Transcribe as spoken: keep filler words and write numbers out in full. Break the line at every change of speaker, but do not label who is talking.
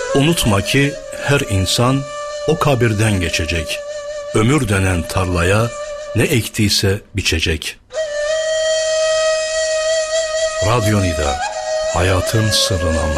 Unutma ki her insan o kabirden geçecek. Ömür denen tarlaya ne ektiyse biçecek. Radyo Nida, hayatın sırrını anlatır.